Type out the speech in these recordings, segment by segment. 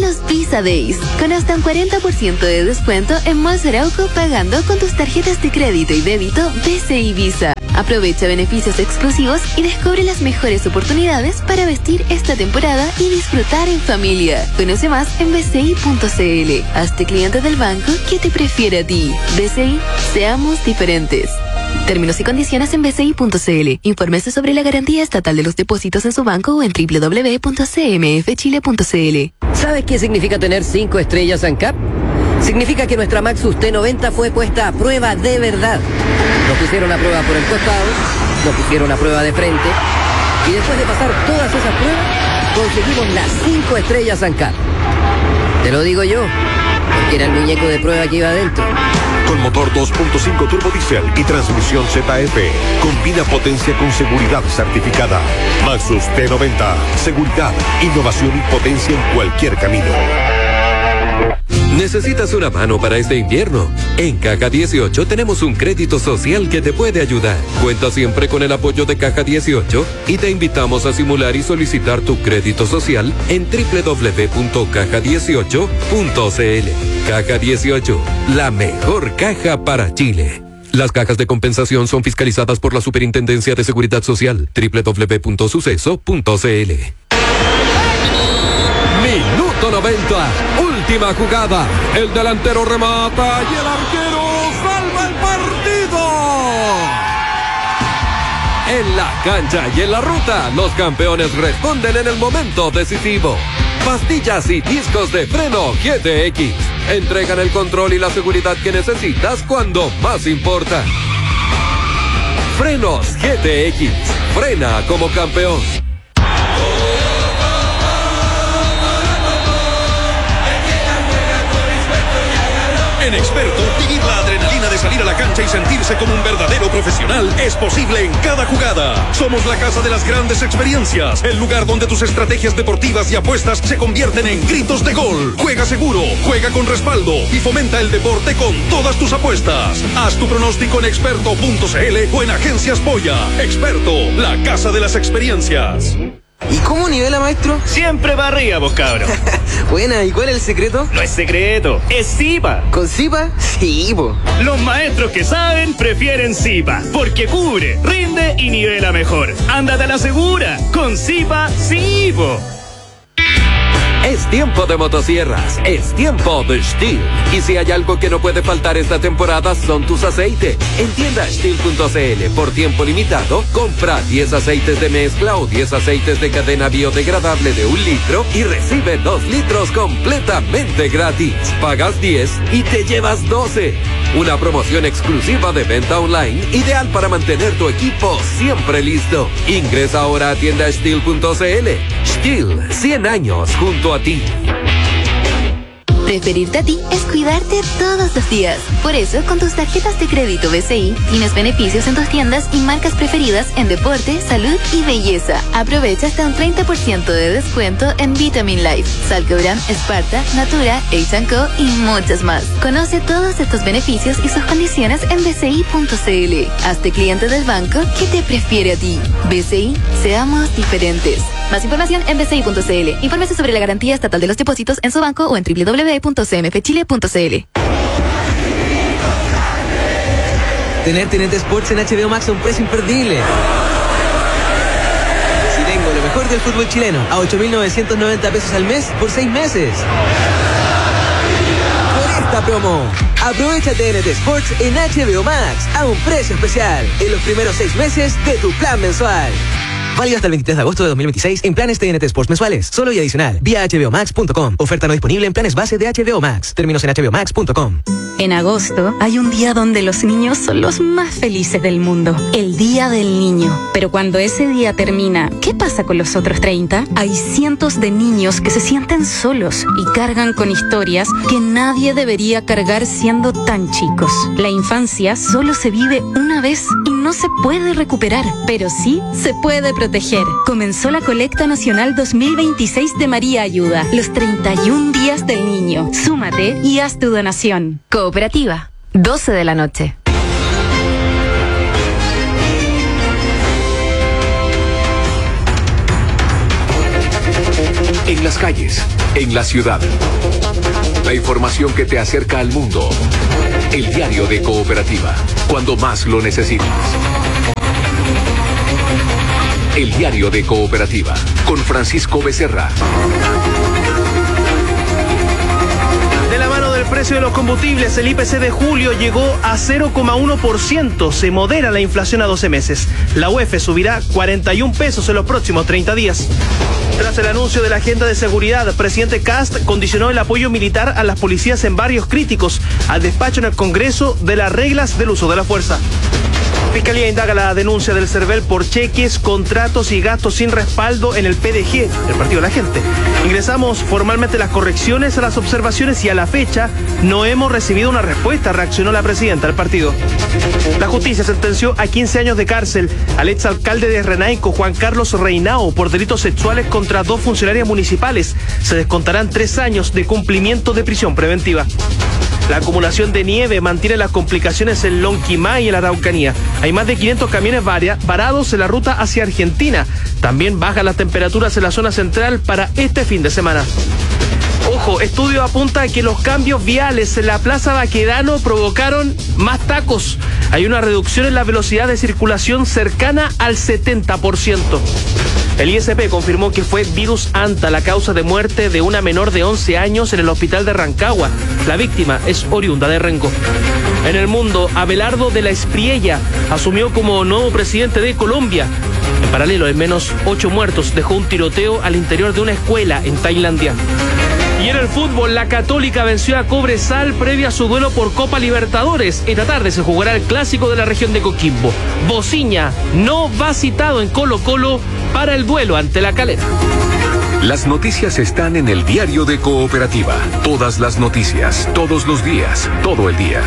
los Visa Days, con hasta un 40% de descuento en Malls Arauco pagando con tus tarjetas de crédito y débito BCI Visa. Aprovecha beneficios exclusivos y descubre las mejores oportunidades para vestir esta temporada y disfrutar en familia. Conoce más en bci.cl. Hazte cliente del banco que te prefiere a ti. BCI, seamos diferentes. Términos y condiciones en bci.cl. Infórmese sobre la garantía estatal de los depósitos en su banco o en www.cmfchile.cl. ¿Sabes qué significa tener 5 estrellas ANCAP? Significa que nuestra Maxus T90 fue puesta a prueba de verdad. Nos pusieron a prueba por el costado, nos pusieron a prueba de frente, y después de pasar todas esas pruebas, conseguimos las 5 estrellas ANCAP. Te lo digo yo, porque era el muñeco de prueba que iba adentro. Con motor 2.5 turbodiesel y transmisión ZF. Combina potencia con seguridad certificada. Maxus T90. Seguridad, innovación y potencia en cualquier camino. ¿Necesitas una mano para este invierno? En Caja 18 tenemos un crédito social que te puede ayudar. Cuenta siempre con el apoyo de Caja 18 y te invitamos a simular y solicitar tu crédito social en www.caja18.cl. Caja 18, la mejor caja para Chile. Las cajas de compensación son fiscalizadas por la Superintendencia de Seguridad Social. www.suceso.cl. Minuto 90. Última jugada. El delantero remata y el arquero salva el partido. En la cancha y en la ruta, los campeones responden en el momento decisivo. Pastillas y discos de freno GTX. Entregan el control y la seguridad que necesitas cuando más importa. Frenos GTX. Frena como campeón. En Experto, vivir la adrenalina de salir a la cancha y sentirse como un verdadero profesional es posible en cada jugada. Somos la casa de las grandes experiencias, el lugar donde tus estrategias deportivas y apuestas se convierten en gritos de gol. Juega seguro, juega con respaldo y fomenta el deporte con todas tus apuestas. Haz tu pronóstico en experto.cl o en Agencias Polla. Experto, la casa de las experiencias. ¿Y cómo nivela, maestro? Siempre para arriba, vos cabros. Buena, ¿y cuál es el secreto? No es secreto, es Zipa. ¿Con Zipa? Sí, po. Los maestros que saben prefieren Zipa, porque cubre, rinde y nivela mejor. Ándate a la segura, con Zipa, sí, po. Es tiempo de motosierras, es tiempo de Stihl. Y si hay algo que no puede faltar esta temporada son tus aceites. En tienda Stihl.cl, por tiempo limitado, compra 10 aceites de mezcla o 10 aceites de cadena biodegradable de 1 litro y recibe 2 litros completamente gratis. Pagas 10 y te llevas 12. Una promoción exclusiva de venta online, ideal para mantener tu equipo siempre listo. Ingresa ahora a tienda Stihl.cl. Stihl, 100 años junto a ti. Preferirte a ti es cuidarte todos los días. Por eso, con tus tarjetas de crédito BCI, tienes beneficios en tus tiendas y marcas preferidas en deporte, salud y belleza. Aprovecha hasta un 30% de descuento en Vitamin Life, Salcobran, Sparta, Natura, H&Co y muchas más. Conoce todos estos beneficios y sus condiciones en bci.cl. Hazte cliente del banco que te prefiere a ti. BCI, seamos diferentes. Más información en bci.cl. Infórmese sobre la garantía estatal de los depósitos en su banco o en www.cmfchile.cl. Tener TNT Sports en HBO Max a un precio imperdible. Si tengo lo mejor del fútbol chileno a 8.990 pesos al mes por 6 meses. Por esta promo, aprovecha TNT Sports en HBO Max a un precio especial en los primeros 6 meses de tu plan mensual. Válido hasta el 23 de agosto de 2026 en planes TNT Sports mensuales, solo y adicional, vía hbomax.com. Oferta no disponible en planes base de HBO Max. Términos en hbomax.com. En agosto hay un día donde los niños son los más felices del mundo, el Día del Niño. Pero cuando ese día termina, ¿qué pasa con los otros 30? Hay cientos de niños que se sienten solos y cargan con historias que nadie debería cargar siendo tan chicos. La infancia solo se vive una vez y no se puede recuperar, pero sí se puede proteger. Comenzó la colecta nacional 2026 de María Ayuda, los 31 días del niño. Súmate y haz tu donación. Cooperativa, 12 de la noche. En en las calles, en la ciudad. La información que te acerca al mundo. El diario de Cooperativa, cuando más lo necesitas. El diario de Cooperativa, con Francisco Becerra. De la mano del precio de los combustibles, el IPC de julio llegó a 0,1%. Se modera la inflación a 12 meses. La UEF subirá 41 pesos en los próximos 30 días. Tras el anuncio de la agenda de seguridad, presidente Kast condicionó el apoyo militar a las policías en barrios críticos al despacho en el Congreso de las reglas del uso de la fuerza. Fiscalía indaga la denuncia del CERVEL por cheques, contratos y gastos sin respaldo en el PDG, el Partido de la Gente. Ingresamos formalmente las correcciones a las observaciones y a la fecha no hemos recibido una respuesta, reaccionó la presidenta del partido. La justicia sentenció a 15 años de cárcel al exalcalde de Renaico, Juan Carlos Reinao, por delitos sexuales contra 2 funcionarias municipales. Se descontarán 3 años de cumplimiento de prisión preventiva. La acumulación de nieve mantiene las complicaciones en Lonquimay y en la Araucanía. Hay más de 500 camiones varados en la ruta hacia Argentina. También bajan las temperaturas en la zona central para este fin de semana. Ojo, estudio apunta a que los cambios viales en la Plaza Baquedano provocaron más tacos. Hay una reducción en la velocidad de circulación cercana al 70%. El ISP confirmó que fue virus anta la causa de muerte de una menor de 11 años en el hospital de Rancagua. La víctima es oriunda de Rengo. En el mundo, Abelardo de la Espriella asumió como nuevo presidente de Colombia. En paralelo, al menos 8 muertos dejó un tiroteo al interior de una escuela en Tailandia. Y en el fútbol, la Católica venció a Cobresal previa a su duelo por Copa Libertadores. Esta tarde se jugará el clásico de la región de Coquimbo. Bociña no va citado en Colo-Colo para el duelo ante La Calera. Las noticias están en el diario de Cooperativa. Todas las noticias, todos los días, todo el día.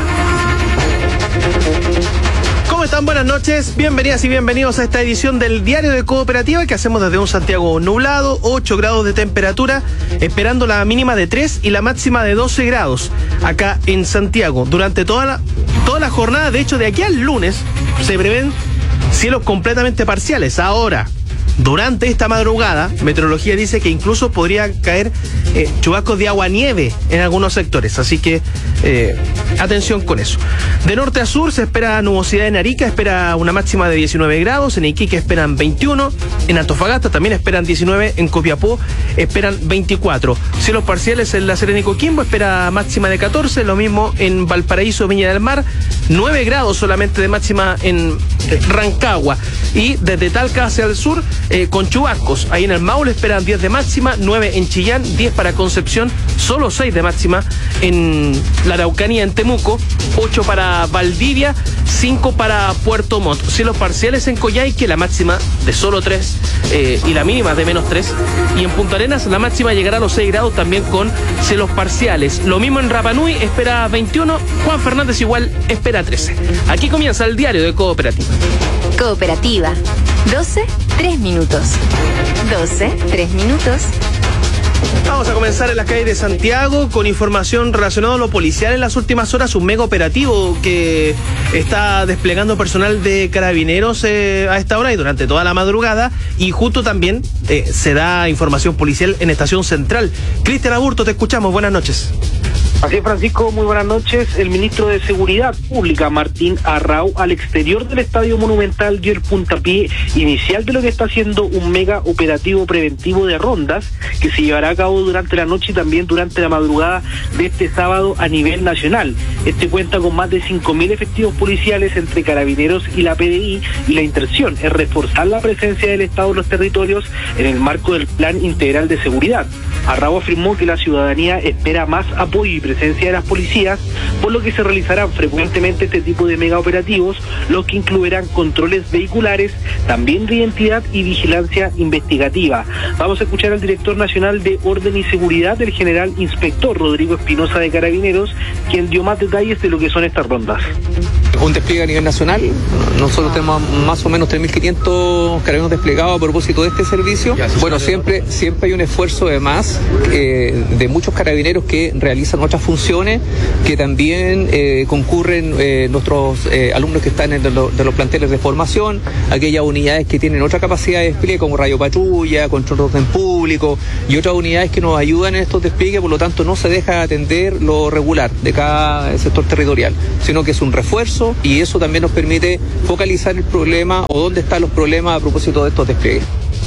¿Cómo están? Buenas noches, bienvenidas y bienvenidos a esta edición del Diario de Cooperativa que hacemos desde un Santiago nublado, 8 grados de temperatura, esperando la mínima de 3 y la máxima de 12 grados acá en Santiago. Durante toda la jornada, de hecho de aquí al lunes, se prevén cielos completamente parciales. Ahora, durante esta madrugada, meteorología dice que incluso podría caer chubascos de agua-nieve en algunos sectores, así que atención con eso. De norte a sur se espera nubosidad en Arica, espera una máxima de 19 grados, en Iquique esperan 21, en Antofagasta también esperan 19, en Copiapó esperan 24. Cielos parciales en La Serena y Coquimbo, espera máxima de 14, lo mismo en Valparaíso, Viña del Mar, 9 grados solamente de máxima en Rancagua, y desde Talca hacia el sur, con chubascos. Ahí en el Maule esperan 10 de máxima, 9 en Chillán, 10 para Concepción, solo 6 de máxima en la Araucanía, en Temuco, 8 para Valdivia, 5 para Puerto Montt. Cielos parciales en Coyhaique, la máxima de solo 3 y la mínima de menos 3. Y en Punta Arenas la máxima llegará a los 6 grados también con cielos parciales. Lo mismo en Rapa Nui, espera 21, Juan Fernández igual espera 13. Aquí comienza el diario de Cooperativa. Cooperativa. 12, 3 minutos. 12, 3 minutos. Vamos a comenzar en las calles de Santiago con información relacionada a lo policial. En las últimas horas, un mega operativo que está desplegando personal de carabineros a esta hora y durante toda la madrugada. Y justo también se da información policial en Estación Central. Cristian Aburto, te escuchamos. Buenas noches. Así es, Francisco, muy buenas noches. El ministro de Seguridad Pública, Martín Arrau, al exterior del Estadio Monumental dio el puntapié inicial de lo que está haciendo un mega operativo preventivo de rondas que se llevará a cabo durante la noche y también durante la madrugada de este sábado a nivel nacional. Este cuenta con más de 5.000 efectivos policiales entre carabineros y la PDI, y la intención es reforzar la presencia del Estado en los territorios en el marco del Plan Integral de Seguridad. Arrau afirmó que la ciudadanía espera más apoyo y presencia de las policías, por lo que se realizarán frecuentemente este tipo de mega operativos, los que incluirán controles vehiculares, también de identidad y vigilancia investigativa. Vamos a escuchar al director nacional de Orden y Seguridad, el general inspector Rodrigo Espinosa de Carabineros, quien dio más detalles de lo que son estas rondas. Un despliegue a nivel nacional. Nosotros tenemos más o menos 3.500 carabineros desplegados a propósito de este servicio. Bueno, siempre hay un esfuerzo de más de muchos carabineros que realizan otras funciones, que también concurren nuestros alumnos que están en de los planteles de formación, aquellas unidades que tienen otra capacidad de despliegue como radio patrulla, control de orden público y otras unidades que nos ayudan en estos despliegues. Por lo tanto, no se deja atender lo regular de cada sector territorial, sino que es un refuerzo, y eso también nos permite focalizar el problema o dónde están los problemas a propósito de estos despliegues.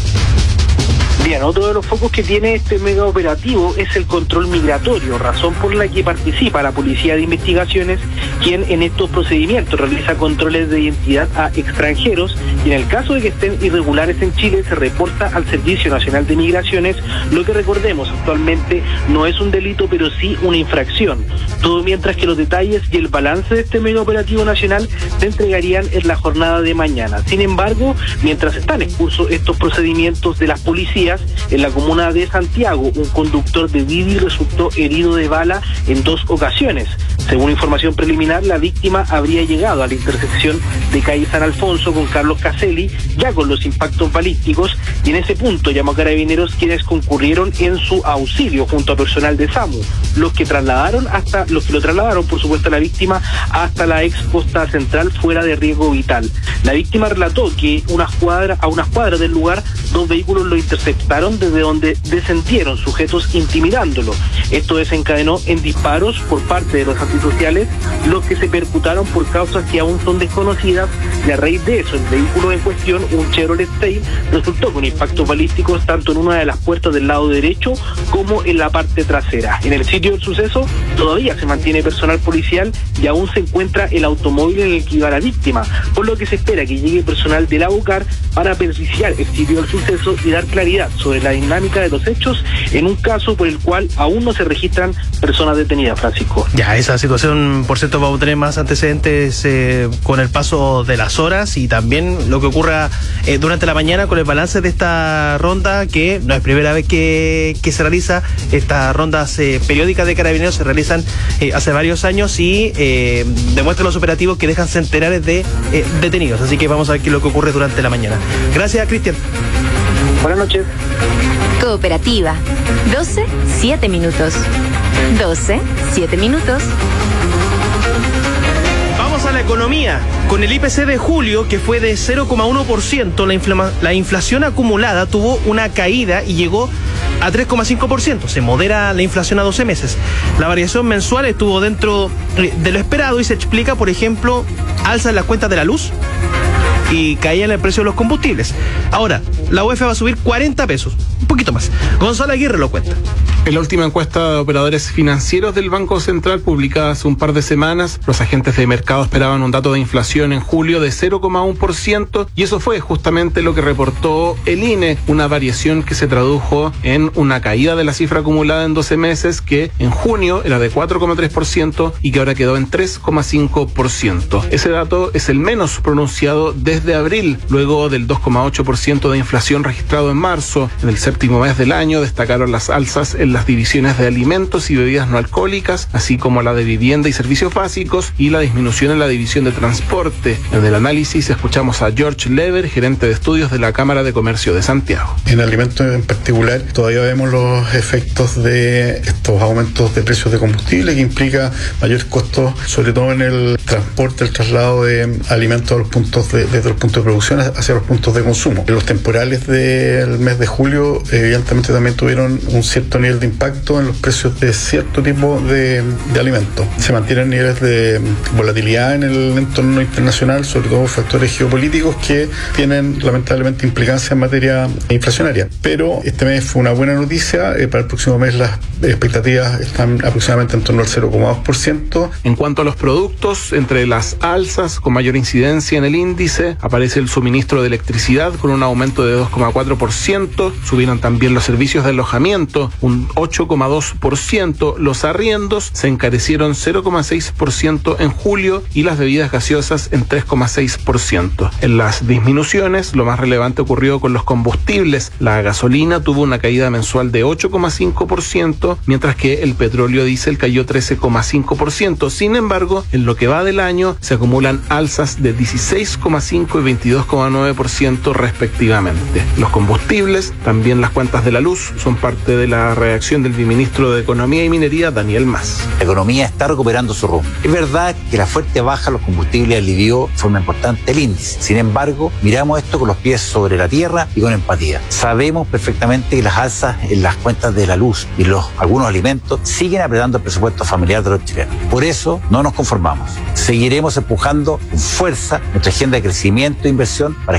Bien, otro de los focos que tiene este mega operativo es el control migratorio, razón por la que participa la Policía de Investigaciones, quien en estos procedimientos realiza controles de identidad a extranjeros, y en el caso de que estén irregulares en Chile se reporta al Servicio Nacional de Migraciones, lo que recordemos actualmente no es un delito pero sí una infracción. Todo mientras que los detalles y el balance de este mega operativo nacional se entregarían en la jornada de mañana. Sin embargo, mientras están en curso estos procedimientos de las policías, en la comuna de Santiago, un conductor de Didi resultó herido de bala en 2 ocasiones. Según información preliminar, la víctima habría llegado a la intersección de calle San Alfonso con Carlos Caselli, ya con los impactos balísticos, y en ese punto llamó a carabineros, quienes concurrieron en su auxilio junto a personal de SAMU, los que lo trasladaron, por supuesto, a la víctima hasta la ex posta central fuera de riesgo vital. La víctima relató que a unas cuadras del lugar 2 vehículos lo interceptaron, desde donde descendieron sujetos intimidándolo. Esto desencadenó en disparos por parte de los antisociales, los que se percutaron por causas que aún son desconocidas, y a raíz de eso el vehículo en cuestión, un Chevrolet Sail, resultó con impactos balísticos tanto en una de las puertas del lado derecho como en la parte trasera. En el sitio del suceso todavía se mantiene personal policial y aún se encuentra el automóvil en el que iba la víctima, por lo que se espera que llegue personal de la UCAR para periciar el sitio del suceso y dar claridad sobre la dinámica de los hechos en un caso por el cual aún no se registran personas detenidas, Francisco. Ya, esa situación, por cierto, vamos a tener más antecedentes con el paso de las horas, y también lo que ocurra durante la mañana con el balance de esta ronda, que no es primera vez que se realiza. Estas rondas periódicas de carabineros se realizan hace varios años y demuestran los operativos que dejan centenares de detenidos. Así que vamos a ver qué es lo que ocurre durante la mañana. Gracias, Cristian. Buenas noches. Cooperativa. 12, 7 minutos. 12, 7 minutos. Vamos a la economía. Con el IPC de julio, que fue de 0,1%, la inflación acumulada tuvo una caída y llegó a 3,5%. Se modera la inflación a 12 meses. La variación mensual estuvo dentro de lo esperado y se explica, por ejemplo, alza en las cuentas de la luz y caía en el precio de los combustibles. Ahora, la UEF va a subir 40 pesos, un poquito más. Gonzalo Aguirre lo cuenta. En la última encuesta de operadores financieros del Banco Central, publicada hace un par de semanas, los agentes de mercado esperaban un dato de inflación en julio de 0,1%, y eso fue justamente lo que reportó el INE, una variación que se tradujo en una caída de la cifra acumulada en 12 meses, que en junio era de 4,3% y que ahora quedó en 3,5%. Ese dato es el menos pronunciado desde abril, luego del 2,8% de inflación registrado en marzo. En el séptimo mes del año destacaron las alzas en las divisiones de alimentos y bebidas no alcohólicas, así como la de vivienda y servicios básicos, y la disminución en la división de transporte. En el análisis escuchamos a George Lever, gerente de estudios de la Cámara de Comercio de Santiago. En alimentos en particular, todavía vemos los efectos de estos aumentos de precios de combustible, que implica mayores costos, sobre todo en el transporte, el traslado de alimentos a los puntos desde los puntos de producción hacia los puntos de consumo. Los temporales del mes de julio evidentemente también tuvieron un cierto nivel de impacto en los precios de cierto tipo de alimentos. Se mantienen niveles de volatilidad en el entorno internacional, sobre todo factores geopolíticos que tienen lamentablemente implicancia en materia inflacionaria. Pero este mes fue una buena noticia. Para el próximo mes las expectativas están aproximadamente en torno al 0,2%. En cuanto a los productos, entre las alzas con mayor incidencia en el índice aparece el suministro de electricidad con un aumento de 2,4%, subida Subieron también los servicios de alojamiento, un 8,2%. Los arriendos se encarecieron 0,6% en julio y las bebidas gaseosas en 3,6%. En las disminuciones, lo más relevante ocurrió con los combustibles. La gasolina tuvo una caída mensual de 8,5%, mientras que el petróleo diésel cayó 13,5%. Sin embargo, en lo que va del año se acumulan alzas de 16,5% y 22,9% respectivamente. Los combustibles, también las cuentas de la luz, son parte de la reacción del viceministro de Economía y Minería, Daniel Mas. La economía está recuperando su rumbo. Es verdad que la fuerte baja de los combustibles alivió de forma importante el índice. Sin embargo, miramos esto con los pies sobre la tierra y con empatía. Sabemos perfectamente que las alzas en las cuentas de la luz y algunos alimentos siguen apretando el presupuesto familiar de los chilenos. Por eso no nos conformamos. Seguiremos empujando con fuerza nuestra agenda de crecimiento e inversión para